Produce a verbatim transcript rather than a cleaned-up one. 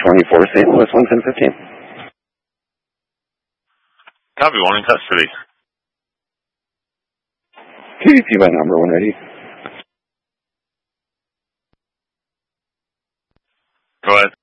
twenty-four Saint Louis, one ten fifteen. Copy, one in custody. K T by number one ready. Go ahead.